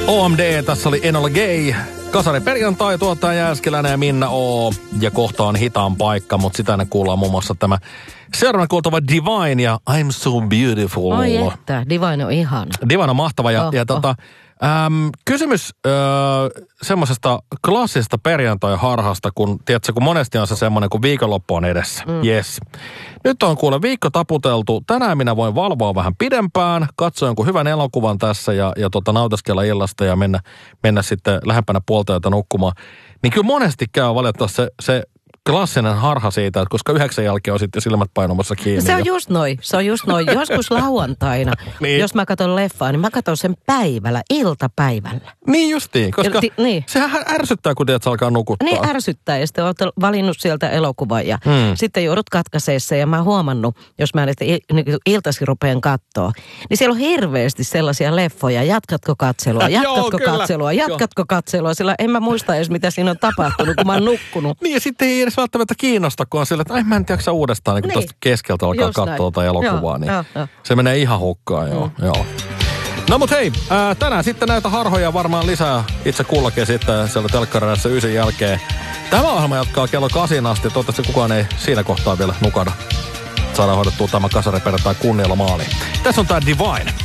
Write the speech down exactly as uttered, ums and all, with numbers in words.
O M D, tässä oli Enola Gay. Kasari perjantai, tuottaja Jääskeläinen ja Minna O. Ja kohta on hitaan paikka, mutta sitä ne kuullaan muun muassa tämä seuraavana kuultava Divine ja I'm So Beautiful. Oi että, Divine on ihana. Divine on mahtava ja, oh, ja tota, äm, kysymys äh, semmoisesta klassisesta perjantai-harhasta, kun, tiedätkö, kun monesti on se semmoinen, kun viikonloppu on edessä. Mm. Yes. Nyt on kuule viikko taputeltu. Tänään minä voin valvoa vähän pidempään, katsoa jonkun hyvän elokuvan tässä ja, ja tota, nautiskella illasta ja mennä, mennä sitten lähempänä puolta yötä nukkumaan. Niin kyllä monesti käy valitettavasti se, se klassinen harha siitä, että koska yhdeksän jälkeen on sitten silmät painumassa kiinni. Se on just noin, se on just noin. Joskus lauantaina, niin. Jos mä katson leffaa, niin mä katson sen päivällä, iltapäivällä. Niin justiin, koska Ti, niin. sehän ärsyttää, kun tiedät, se alkaa nukuttaa. Niin ärsyttää, ja sitten olet valinnut sieltä elokuvan ja hmm. sitten joudut katkaiseessa. Ja mä oon huomannut, jos mä näitä iltaisin rupean katsoa, niin siellä on hirveästi sellaisia leffoja. Jatkatko katselua, jatkatko Joo, katselua, jatkatko katselua, sillä en mä muista edes, mitä siinä on tapahtunut, kun mä oon nukkunut. Niin ja sitten ei edes välttämättä kiinnosta, kun on sillä, että ai mä en tiedä uudestaan, niin kun niin. Tuosta keskeltä alkaa just katsoa jotain elokuvaa, joo, niin joo, joo. Se menee ihan hukkaan, joo. Mm. joo. No mut hei, ää, tänään sitten näitä harhoja varmaan lisää itse kullakin sitten sieltä telkkareissa ysin jälkeen. Tämä ohjelma jatkaa kello kasin asti, toivottavasti kukaan ei siinä kohtaa vielä nukada. Saadaan hoidettua tämä kasariperjantai kunnialla maaliin. Tässä on tää Divine.